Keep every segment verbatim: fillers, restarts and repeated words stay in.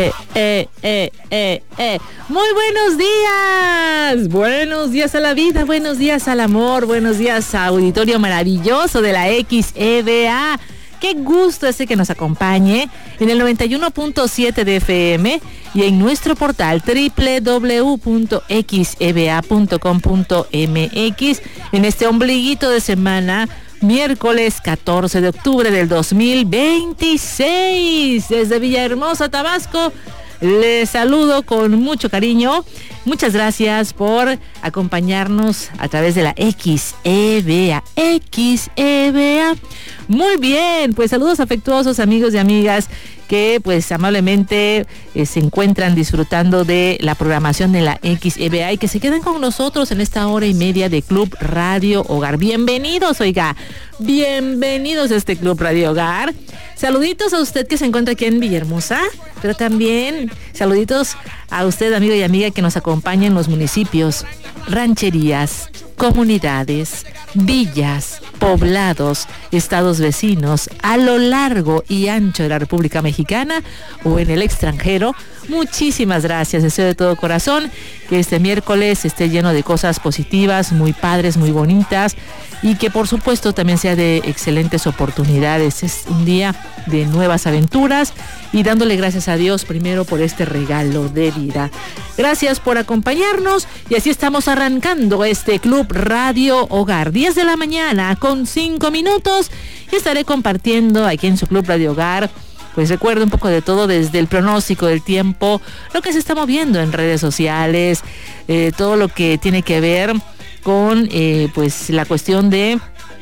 Eh, eh, eh, eh, eh. Muy buenos días, buenos días a la vida, buenos días al amor, buenos días a auditorio maravilloso de la X E B A. Qué gusto ese que nos acompañe en el noventa y uno punto siete de F M y en nuestro portal doble u doble u doble u punto x e b a punto com punto m x en este ombliguito de semana, miércoles catorce de octubre del dos mil veintiséis, desde Villahermosa, Tabasco. Les saludo con mucho cariño. Muchas gracias por acompañarnos a través de la X E B A. X E B A. Muy bien, pues saludos afectuosos, amigos y amigas que pues amablemente eh, se encuentran disfrutando de la programación de la X E B A y que se quedan con nosotros en esta hora y media de Club Radio Hogar. Bienvenidos, oiga, bienvenidos a este Club Radio Hogar. Saluditos a usted que se encuentra aquí en Villahermosa, pero también saluditos a usted, amigo y amiga, que nos acompaña en los municipios, rancherías, comunidades, villas, poblados, estados vecinos, a lo largo y ancho de la República Mexicana o en el extranjero. Muchísimas gracias, deseo de todo corazón que este miércoles esté lleno de cosas positivas, muy padres, muy bonitas y que por supuesto también sea de excelentes oportunidades. Es un día de nuevas aventuras y dándole gracias a Dios primero por este regalo de vida. Gracias por acompañarnos y así estamos arrancando este Club Radio Hogar. diez de la mañana con cinco minutos y estaré compartiendo aquí en su Club Radio Hogar. Pues recuerdo un poco de todo, desde el pronóstico del tiempo, lo que se está moviendo en redes sociales, eh, todo lo que tiene que ver con eh, pues la cuestión de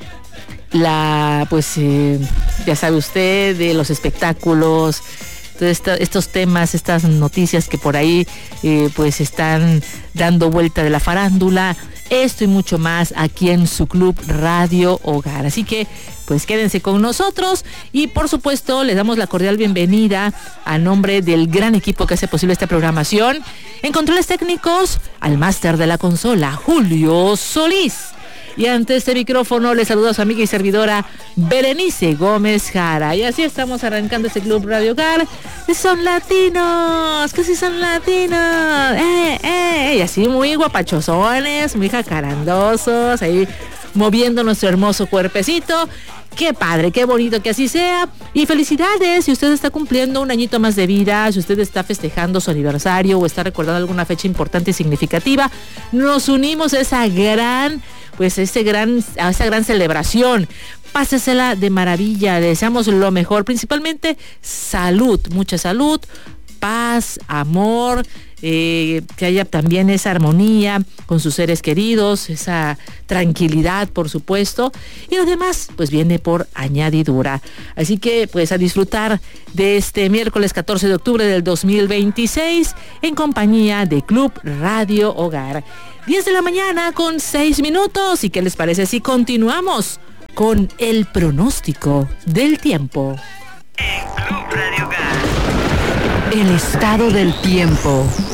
la, pues eh, ya sabe usted, de los espectáculos, todos esta, estos temas, estas noticias que por ahí eh, pues están dando vuelta de la farándula. Esto y mucho más aquí en su Club Radio Hogar. Así que pues quédense con nosotros y por supuesto les damos la cordial bienvenida a nombre del gran equipo que hace posible esta programación. En controles técnicos, al máster de la consola, Julio Solís. Y ante este micrófono les saludo a su amiga y servidora Berenice Gómez Jara. Y así estamos arrancando este Club Radio Hogar. Son latinos, que sí son latinos. Eh, eh, y así muy guapachosones, muy jacarandosos, ahí moviendo nuestro hermoso cuerpecito. Qué padre, qué bonito que así sea. Y felicidades si usted está cumpliendo un añito más de vida, si usted está festejando su aniversario o está recordando alguna fecha importante y significativa. Nos unimos a esa gran... pues este gran, a esa gran celebración. Pásesela de maravilla, le deseamos lo mejor, principalmente salud, mucha salud, paz, amor, eh, que haya también esa armonía con sus seres queridos, esa tranquilidad, por supuesto, y lo demás pues viene por añadidura. Así que pues a disfrutar de este miércoles catorce de octubre del dos mil veintiséis en compañía de Club Radio Hogar. diez de la mañana con seis minutos. ¿Y qué les parece si continuamos con el pronóstico del tiempo? En Club Radio Hogar. El estado del tiempo.